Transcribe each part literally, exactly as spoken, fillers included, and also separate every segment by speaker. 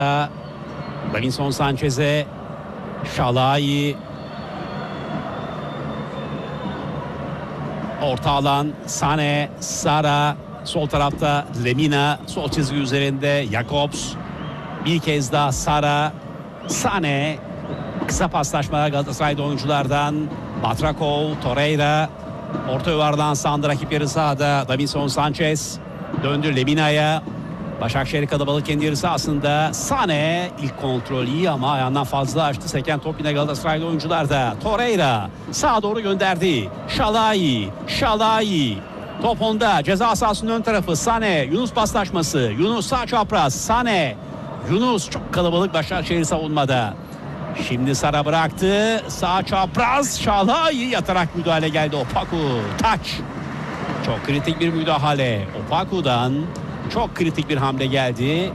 Speaker 1: Davinson Sanchez'e, Şalai, orta alan Sane, Sara, sol tarafta Lemina, sol çizgi üzerinde Jakobs, bir kez daha Sara, Sane, kısa paslaşmalar Galatasaray'da oyunculardan Batrakov, Torreira, orta yuvardan sandı rakip yarı sahada Davinson Sanchez, döndü Lemina'ya. Başakşehir kalabalık kendi yarı sahasında. Sane ilk kontrol iyi ama ayağından fazla açtı. Seken top yine Galatasaraylı oyuncularda. Torreira sağa doğru gönderdi. Şalai, Şalai. Top onda. Ceza sahasının ön tarafı. Sane, Yunus paslaşması. Yunus sağ çapraz. Sane, Yunus çok kalabalık Başakşehir savunmada. Şimdi Sara bıraktı. Sağ çapraz. Şalai yatarak müdahale geldi. Opaku. Taç. Çok kritik bir müdahale. Opaku'dan çok kritik bir hamle geldi.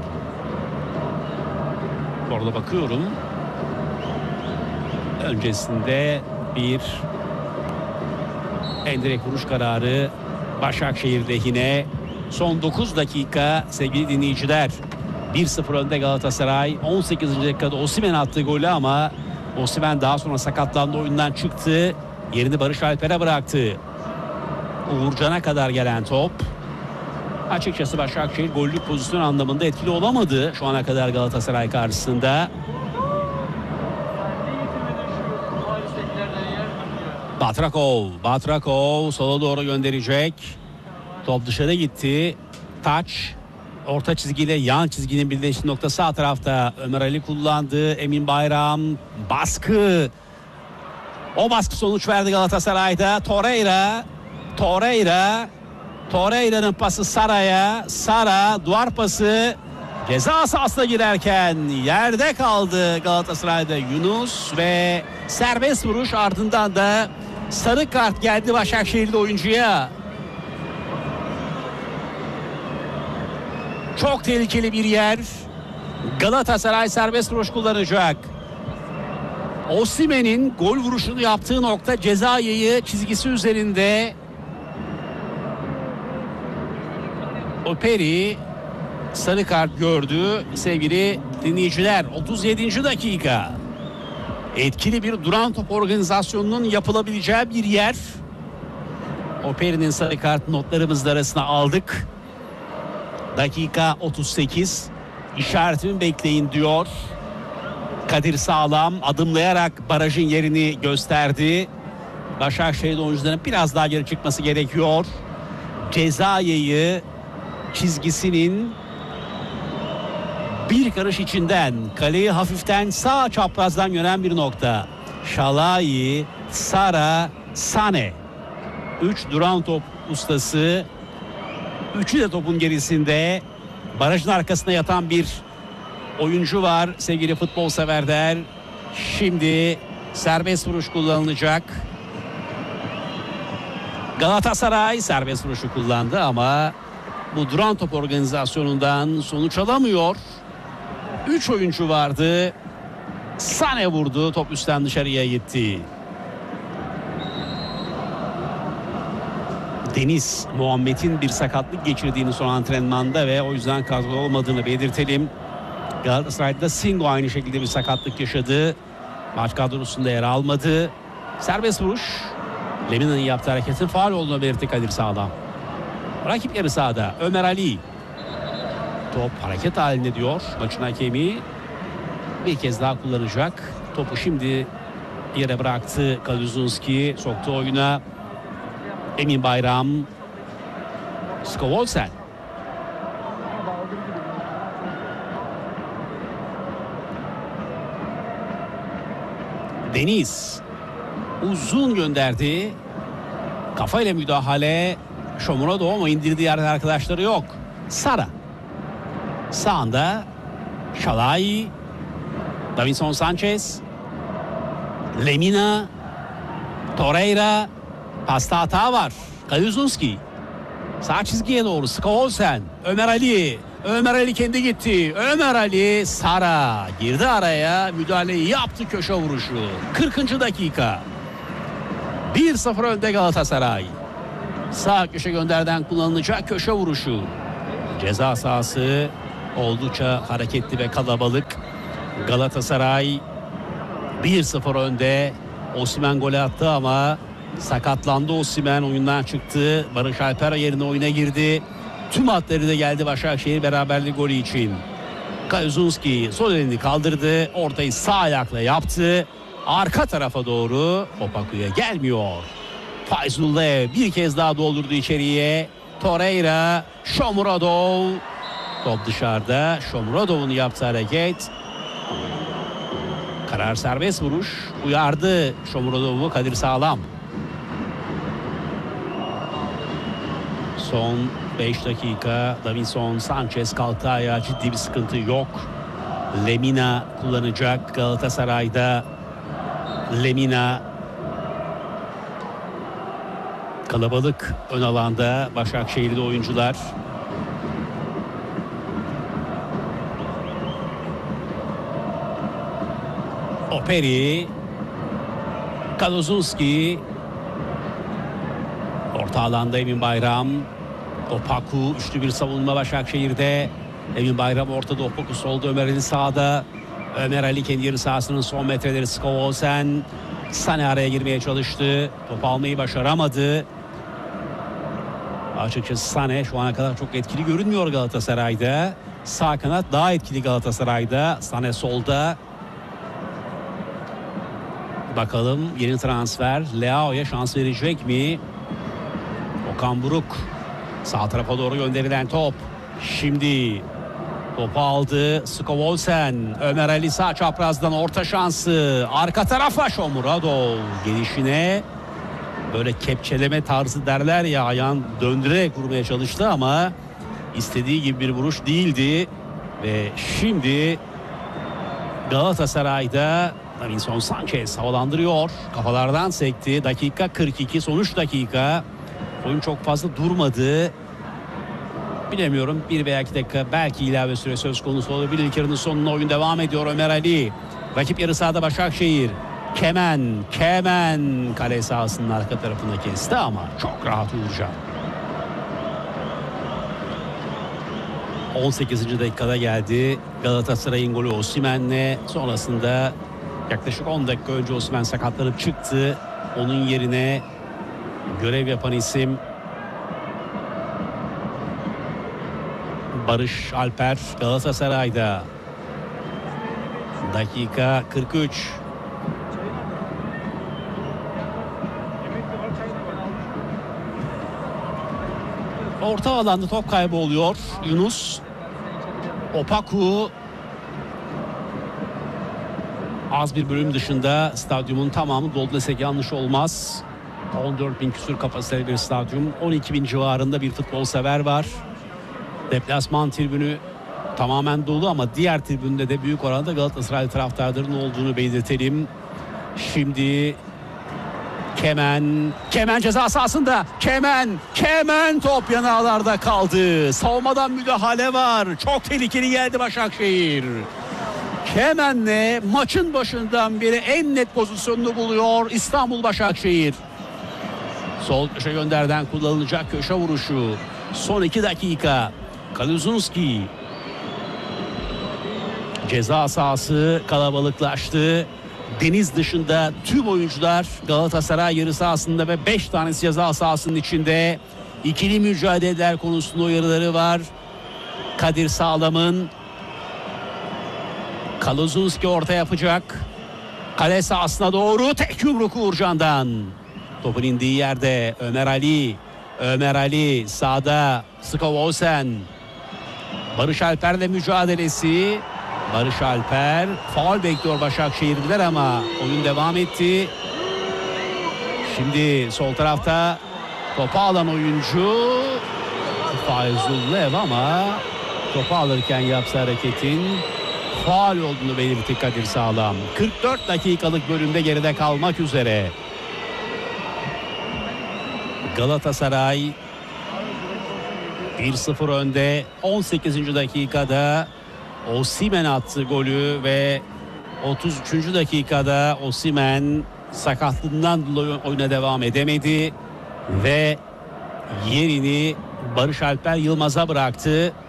Speaker 1: Orada bakıyorum. Öncesinde bir endirek vuruş kararı Başakşehir lehine. Son dokuz dakika sevgili dinleyiciler. bir sıfır önde Galatasaray. on sekizinci dakikada Osimhen attığı golü ama Osimhen daha sonra sakatlandı, oyundan çıktı. Yerini Barış Alper'e bıraktı. Uğurcan'a kadar gelen top. Açıkçası Başakşehir gollük pozisyon anlamında etkili olamadı şu ana kadar Galatasaray karşısında. Batrakov, Batrakov sola doğru gönderecek. Top dışarı gitti. Taç, orta çizgiyle yan çizginin birleştiği nokta sağ tarafta. Ömer Ali kullandı. Emin Bayram baskı. O baskı sonuç verdi Galatasaray'da. Torreira, Torreira. Torreira'nın pası Sara'ya. Sara duvar pası. Ceza sahasına girerken yerde kaldı Galatasaray'da Yunus ve serbest vuruş, ardından da sarı kart geldi Başakşehirli oyuncuya. Çok tehlikeli bir yer. Galatasaray serbest vuruş kullanacak. Osimhen'in gol vuruşunu yaptığı nokta ceza yayı çizgisi üzerinde. Operi sarı kart gördü sevgili dinleyiciler. otuz yedinci dakika. Etkili bir duran top organizasyonunun yapılabileceği bir yer. Operi'nin sarı kart notlarımızın arasına aldık. Dakika otuz sekiz. İşaretimi bekleyin diyor. Kadir Sağlam adımlayarak barajın yerini gösterdi. Başakşehir oyuncularının biraz daha geri çıkması gerekiyor. Ceza yayı çizgisinin bir karış içinden kaleyi hafiften sağ çaprazdan yönen bir nokta. Şalai, Sara, Sane. üç duran top ustası. Üçü de topun gerisinde. Barajın arkasında yatan bir oyuncu var sevgili futbol severler. Şimdi serbest vuruş kullanılacak. Galatasaray serbest vuruşu kullandı ama bu duran top organizasyonundan sonuç alamıyor. Üç oyuncu vardı. Sane vurdu. Top üstten dışarıya gitti. Deniz Muhammed'in bir sakatlık geçirdiğini son antrenmanda ve o yüzden kadroda olmadığını belirtelim. Galatasaray'da Singo aynı şekilde bir sakatlık yaşadı. Maç kadrosunda yer almadı. Serbest vuruş. Lemina'nın yaptığı hareketin faul olduğunu belirtti Kadir Sağlam. Rakip yarı sahada Ömer Ali. Top hareket halinde diyor maçın hakemi. Bir kez daha kullanacak. Topu şimdi yere bıraktı Kaluzunski. Soktu oyuna. Emin Bayram. Skovolsen. Deniz. Uzun gönderdi. Kafayla müdahale. Şomur'a ama indirdiği yerde arkadaşları yok. Sara. Sağında Şalai. Davinson Sanchez. Lemina. Torreira. Pasta hata var. Kaluzunski. Sağ çizgiye doğru. Skovolsen. Ömer Ali. Ömer Ali kendi gitti. Ömer Ali. Sara girdi araya. Müdahaleyi yaptı, köşe vuruşu. kırkıncı dakika. bir sıfır önde Galatasaray. Sağ köşe gönderden kullanılacak köşe vuruşu. Ceza sahası Oldukça hareketli ve kalabalık. Galatasaray bir sıfır önde. Osimhen golü attı ama sakatlandı Osimhen, oyundan çıktı. Barış Alper yerine oyuna girdi. Tüm hatları da geldi Başakşehir beraberlik golü için. Kaluzunski sol elini kaldırdı. Ortayı sağ ayakla yaptı. Arka tarafa doğru, Opaku'ya gelmiyor. Fayzullah bir kez daha doldurdu içeriye. Torreira, Shomurodov. Top dışarıda. Shomurodov'un yaptığı hareket. Karar serbest vuruş. Uyardı Shomurodov'u Kadir Sağlam. Son beş dakika. Davinson Sanchez kalktı ayağa, ciddi bir sıkıntı yok. Lemina kullanacak Galatasaray'da. Lemina. Kalabalık ön alanda Başakşehir'de oyuncular. Operi, Kaluzunski, orta alanda Emin Bayram, Opaku, üçlü bir savunma Başakşehir'de. Emin Bayram ortada, Opaku solda, Ömer Ali sağda. Ömer Ali kendi yarı sahasının son metreleri. Skovolsen, Sane araya girmeye çalıştı, top almayı başaramadı. Açıkçası Sane şu ana kadar çok etkili görünmüyor Galatasaray'da. Sağ kanat daha etkili Galatasaray'da. Sane solda. Bakalım yeni transfer Leao'ya şans verecek mi? Okan Buruk. Sağ tarafa doğru gönderilen top. Şimdi topu aldı Skovolsen. Ömer Ali sağ çaprazdan orta şansı. Arka tarafa Shomurodov gelişine böyle kepçeleme tarzı derler ya, ayağın döndürerek vurmaya çalıştı ama istediği gibi bir vuruş değildi. Ve şimdi Galatasaray'da Davinson Sanchez havalandırıyor. Kafalardan sekti. Dakika kırk iki, son üç dakika. Oyun çok fazla durmadı. Bilemiyorum, bir veya iki dakika belki ilave süre söz konusu olabilir. İlk yarının sonuna oyun devam ediyor. Ömer Ali. Rakip yarı sahada Başakşehir. Kemen, Kemen kale sahasının arka tarafına kesti ama çok rahat Uğurcan. on sekizinci dakikada geldi Galatasaray'ın golü Osimhen'le. Sonrasında yaklaşık on dakika önce Osimhen sakatlanıp çıktı. Onun yerine görev yapan isim Barış Alper Galatasaray'da. Dakika kırk üç. Orta alanda top kaybı oluyor. Yunus. Opaku. Az bir bölüm dışında stadyumun tamamı doldu desek yanlış olmaz. on dört bin küsur kapasiteli bir stadyum. on iki bin civarında bir futbol sever var. Deplasman tribünü tamamen dolu ama diğer tribünde de büyük oranda Galatasaray taraftarlarının olduğunu belirtelim. Şimdi Kemen, Kemen ceza sahasında. Kemen, Kemen top yanağlarda kaldı. Savunmadan müdahale var. Çok tehlikeli geldi Başakşehir. Kemen'le maçın başından beri en net pozisyonunu buluyor İstanbul Başakşehir. Sol köşe gönderden kullanılacak köşe vuruşu. Son iki dakika. Kaluzunski. Ceza sahası kalabalıklaştı. Deniz dışında tüm oyuncular Galatasaray yarı sahasında ve beş tanesi ceza sahasının içinde. İkili mücadeleler konusunda uyarıları var Kadir Sağlam'ın. Kaluzunski orta yapacak. Kale sahasına doğru tek yumruk Uğurcan'dan. Topun indiği yerde Ömer Ali. Ömer Ali sağda. Skovolsen. Barış Alper'le mücadelesi. Barış Alper faul bekliyor Başakşehirliler ama oyun devam etti. Şimdi sol tarafta topu alan oyuncu Fayzullah ama topu alırken yaptığı hareketin faul olduğunu belirtti Kadir Sağlam. kırk dört dakikalık bölümde geride kalmak üzere. Galatasaray bir sıfır önde. on sekizinci dakikada Osimhen attı golü ve otuz üçüncü dakikada Osimhen sakatlığından dolayı oyuna devam edemedi ve yerini Barış Alper Yılmaz'a bıraktı.